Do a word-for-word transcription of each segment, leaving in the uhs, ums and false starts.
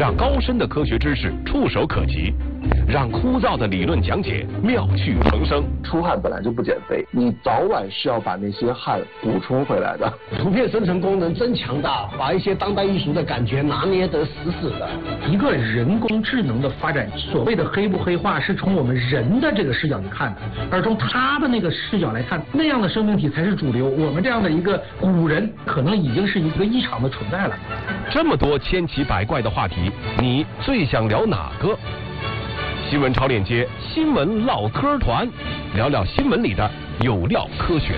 让高深的科学知识触手可及，让枯燥的理论讲解妙趣横生。 出汗本来就不减肥，你早晚是要把那些汗补充回来的。 图片生成功能真强大，把一些当代艺术的感觉拿捏得死死的。 一个人工智能的发展，所谓的黑不黑化是从我们人的这个视角去看的，而从他的那个视角来看，那样的生命体才是主流。我们这样的一个古人，可能已经是一个异常的存在了。 这么多千奇百怪的话题，你最想聊哪个？新闻超链接新闻唠嗑团，聊聊新闻里的有料科学。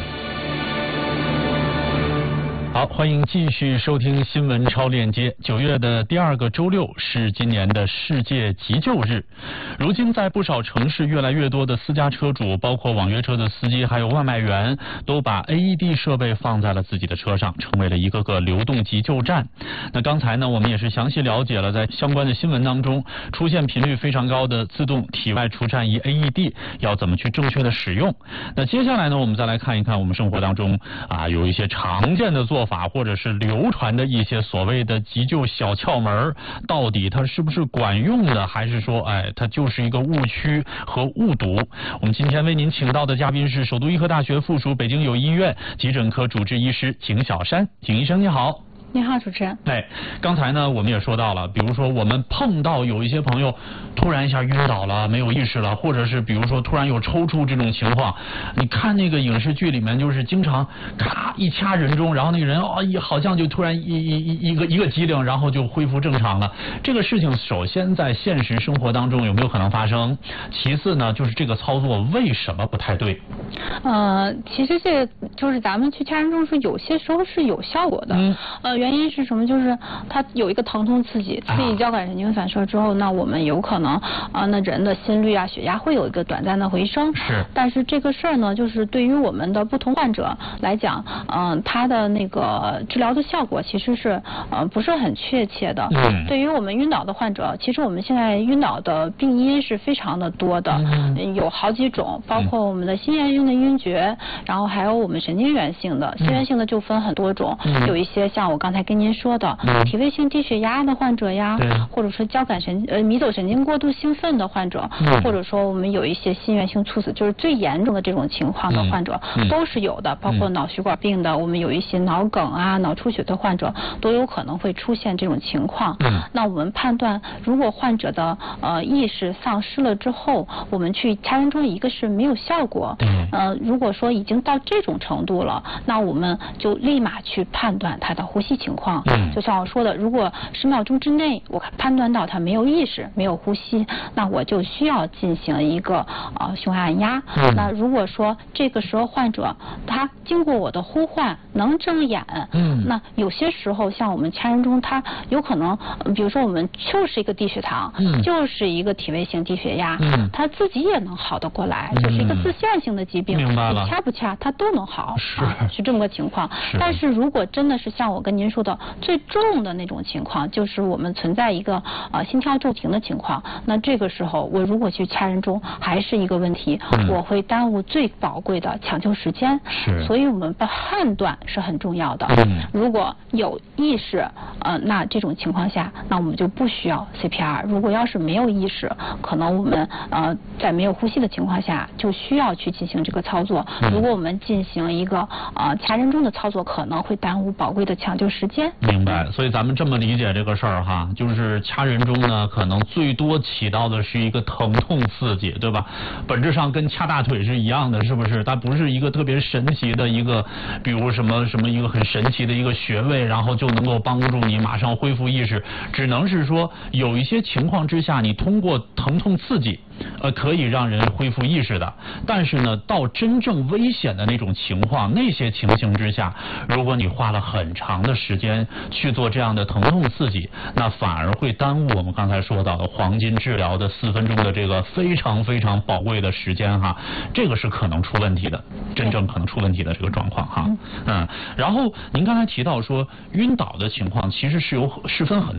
好，欢迎继续收听新闻超链接。九月的第二个周六是今年的世界急救日。如今在不少城市，越来越多的私家车主，包括网约车的司机，还有外卖员，都把 A E D 设备放在了自己的车上，成为了一个个流动急救站。那刚才呢，我们也是详细了解了在相关的新闻当中出现频率非常高的自动体外除颤仪 A E D 要怎么去正确的使用。那接下来呢，我们再来看一看我们生活当中啊有一些常见的做法。法或者是流传的一些所谓的急救小窍门，到底它是不是管用的，还是说哎它就是一个误区和误读？我们今天为您请到的嘉宾是首都医科大学附属北京友医院急诊科主治医师景小山。景医生你好。 你好，主持人。 哎，刚才呢，我们也说到了，比如说我们碰到有一些朋友突然一下晕倒了，没有意识了，或者是比如说突然有抽搐这种情况，你看那个影视剧里面，就是经常咔一掐人中，然后那个人哦一好像就突然一一一一个一个机灵，然后就恢复正常了。这个事情首先在现实生活当中有没有可能发生？其次呢，就是这个操作为什么不太对？ 呃，其实这就是咱们去掐人中是有些时候是有效果的。嗯、呃。原因是什么？就是它有一个疼痛刺激，刺激交感神经反射之后，那我们有可能啊，那人的心率啊、血压会有一个短暂的回升。 是。 但是这个事儿呢，就是对于我们的不同患者来讲，嗯、呃，它的那个治疗的效果其实是呃不是很确切的。嗯。对于我们晕倒的患者，其实我们现在晕倒的病因是非常的多的，嗯、有好几种，包括我们的心源性的晕厥，然后还有我们神经源性的，心源性的就分很多种，嗯、有一些像我刚才。才跟您说的、嗯、体位性低血压的患者呀，或者说交感神呃迷走神经过度兴奋的患者、嗯，或者说我们有一些心源性猝死，就是最严重的这种情况的患者、嗯、都是有的，包括脑血管病的，嗯、我们有一些脑梗啊、脑出血的患者都有可能会出现这种情况。嗯，那我们判断，如果患者的呃意识丧失了之后，我们去掐人中，一个是没有效果。嗯，呃，如果说已经到这种程度了，那我们就立马去判断他的呼吸情况，嗯，就像我说的，如果十秒钟之内我判断到他没有意识、没有呼吸，那我就需要进行一个呃胸按压。嗯，那如果说这个时候患者他经过我的呼唤能睁眼，嗯，那有些时候像我们掐人中，他有可能，比如说我们就是一个低血糖，嗯，就是一个体位性低血压，嗯，他自己也能好得过来，嗯、就是一个自限性的疾病， 明白了， 你掐不掐他都能好， 是、 啊、是这么个情况。 是， 但是如果真的是像我跟您说的最重的那种情况，就是我们存在一个呃心跳骤停的情况，那这个时候我如果去掐人中还是一个问题，嗯、我会耽误最宝贵的抢救时间。 是， 所以我们的判断是很重要的。嗯，如果有意识，呃，那这种情况下，那我们就不需要 C P R。如果要是没有意识，可能我们呃在没有呼吸的情况下，就需要去进行这个操作。嗯、如果我们进行一个呃掐人中的操作，可能会耽误宝贵的抢救时间。 明白，所以咱们这么理解这个事儿哈，就是掐人中呢，可能最多起到的是一个疼痛刺激，对吧？本质上跟掐大腿是一样的，是不是？它不是一个特别神奇的一个，比如什么什么一个很神奇的一个穴位，然后就能够帮助你马上恢复意识，只能是说有一些情况之下，你通过疼痛刺激，呃，可以让人恢复意识的。但是呢，到真正危险的那种情况，那些情形之下，如果你花了很长的时间去做这样的疼痛刺激，那反而会耽误我们刚才说到的黄金治疗的四分钟的这个非常非常宝贵的时间哈，这个是可能出问题的，真正可能出问题的这个状况哈。嗯，然后您刚才提到说晕倒的情况其实是有是分很多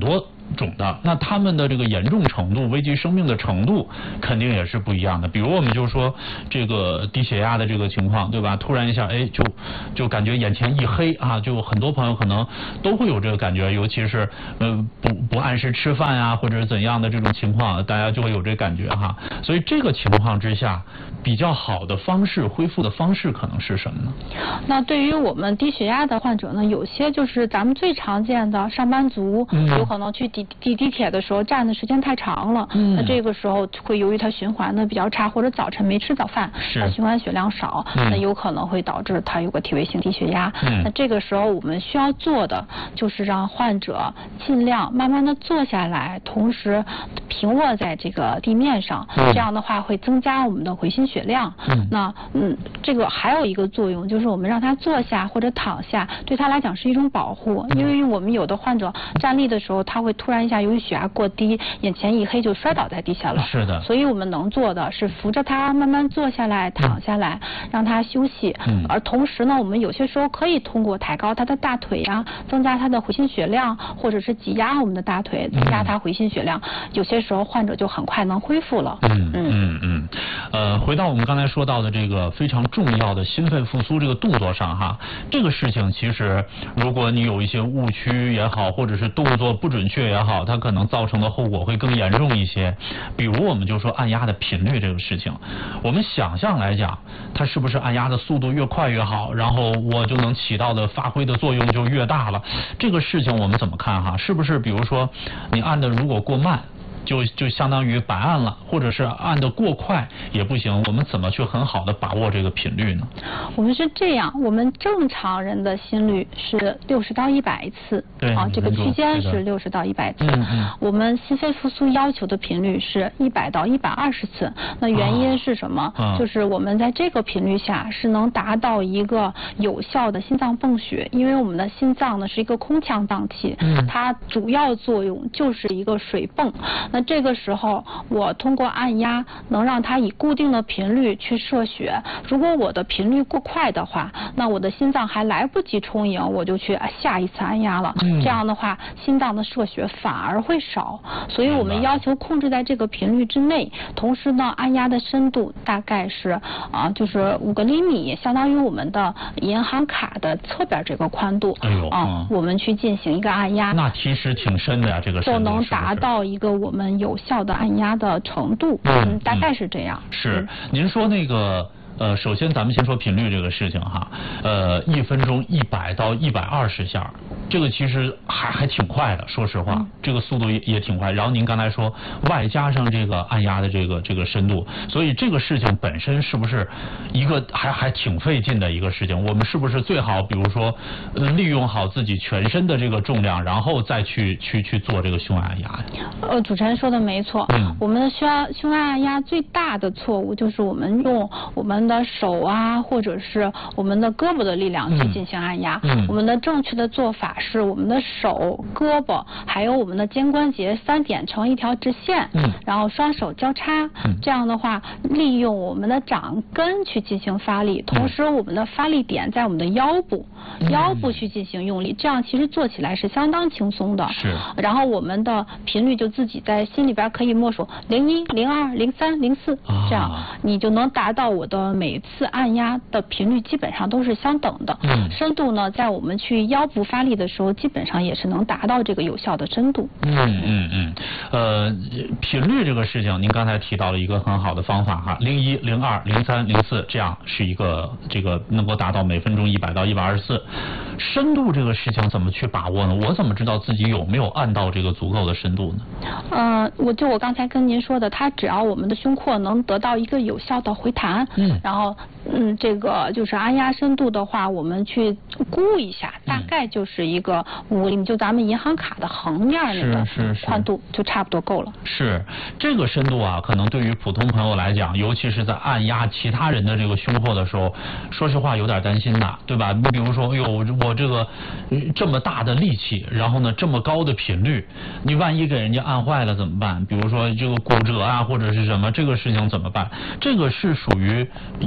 种的，那他们的这个严重程度、危及生命的程度肯定也是不一样的。比如我们就说这个低血压的这个情况，对吧？突然一下，哎，就就感觉眼前一黑啊，就很多朋友可能都会有这个感觉，尤其是呃不不按时吃饭呀、啊，或者是怎样的这种情况，大家就会有这个感觉哈。所以这个情况之下，比较好的方式恢复的方式可能是什么呢？ 那对于我们低血压的患者呢，有些就是咱们最常见的上班族，嗯、有可能去抵抵地铁的时候站的时间太长了，嗯、那这个时候会由于他循环的比较差，或者早晨没吃早饭，他循环血量少，嗯、那有可能会导致他有个体位性低血压。嗯、那这个时候我们需要做的就是让患者尽量慢慢的坐下来，同时平卧在这个地面上，嗯、这样的话会增加我们的回心血量。嗯、那嗯，这个还有一个作用就是我们让他坐下或者躺下，对他来讲是一种保护，因为我们有的患者站立的时候，他会突然一下由于血压过低，眼前一黑就摔倒在地下了。是的。所以我们能做的是扶着他慢慢坐下来、躺下来，嗯、让他休息。嗯。而同时呢，我们有些时候可以通过抬高他的大腿呀、啊，增加他的回心血量，或者是挤压我们的大腿，增加他回心血量。嗯、有些时候患者就很快能恢复了。 嗯嗯嗯嗯。呃，回到我们刚才说到的这个非常重要的心肺复苏这个动作上哈，这个事情其实如果你有一些误区也好，或者是动作不准确也好，它可能造成的后果会更严重一些。比如我们就说按压的频率这个事情，我们想象来讲，它是不是按压的速度越快越好，然后我就能起到的发挥的作用就越大了？这个事情我们怎么看哈？是不是比如说你按的如果过慢，就就相当于白按了，或者是按得过快也不行，我们怎么去很好的把握这个频率呢？ 我们是这样，我们正常人的心率是六十到一百次，对啊，这个区间是六十到一百次。嗯嗯。我们心肺复苏要求的频率是一百到一百二十次。那原因是什么？啊、就是我们在这个频率下是能达到一个有效的心脏泵血，因为我们的心脏呢是一个空腔脏器，嗯、它主要作用就是一个水泵。那这个时候，我通过按压能让它以固定的频率去射血。如果我的频率过快的话，那我的心脏还来不及充盈，我就去下一次按压了。嗯、这样的话，心脏的射血反而会少。所以我们要求控制在这个频率之内，同时呢，按压的深度大概是啊，就是五个厘米，相当于我们的银行卡的侧边这个宽度。哎呦，啊，嗯、我们去进行一个按压。 那其实挺深的呀，这个深度就能达到一个我们有效的按压的程度，嗯，大概是这样。 是，嗯、您说那个。呃，首先咱们先说频率这个事情哈，呃，一分钟一百到一百二十下，这个其实还还挺快的，说实话，嗯、这个速度也也挺快。然后您刚才说外加上这个按压的这个这个深度，所以这个事情本身是不是一个还还挺费劲的一个事情？我们是不是最好比如说、呃、利用好自己全身的这个重量，然后再去去去做这个胸按压呀？ 呃，主持人说的没错，嗯，我们胸胸按压最大的错误就是我们用我们的手啊，或者是我们的胳膊的力量去进行按压。嗯嗯、我们的正确的做法是我们的手、胳膊还有我们的肩关节三点成一条直线，嗯、然后双手交叉，嗯、这样的话利用我们的掌根去进行发力，同时我们的发力点在我们的腰部，嗯、腰部去进行用力，这样其实做起来是相当轻松的。是。然后我们的频率就自己在心里边可以默数零一、零二、零三、零四，这样你就能达到我的每次按压的频率基本上都是相等的。嗯。深度呢，在我们去腰部发力的时候，基本上也是能达到这个有效的深度。 嗯嗯嗯。呃，频率这个事情，您刚才提到了一个很好的方法哈，零一、零二、零三、零四，这样是一个这个能够达到每分钟一百到一百二十四。深度这个事情怎么去把握呢？我怎么知道自己有没有按到这个足够的深度呢？ 呃，我就我刚才跟您说的，它只要我们的胸廓能得到一个有效的回弹，嗯，然后嗯，这个就是按压深度的话，我们去估一下，大概就是一个五厘米，就咱们银行卡的横面那个宽度就差不多够了。 是这个深度啊，可能对于普通朋友来讲，尤其是在按压其他人的这个胸廓的时候，说实话有点担心的，对吧？你比如说，哎呦，我这个这么大的力气，然后呢这么高的频率，你万一给人家按坏了怎么办？比如说这个骨折啊，或者是什么，这个事情怎么办？这个是属于一个比如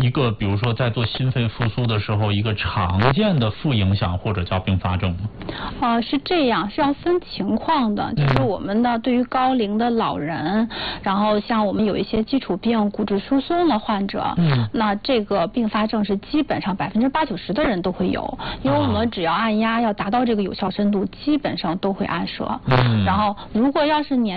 如说在做心肺复苏的时候一个常见的副影响或者叫并发症吗？ 呃，是这样，是要分情况的。就是我们的对于高龄的老人，然后像我们有一些基础病、骨质疏松的患者，嗯，那这个并发症是基本上百分之八九十的人都会有，因为我们只要按压要达到这个有效深度，基本上都会按射。嗯，然后如果要是年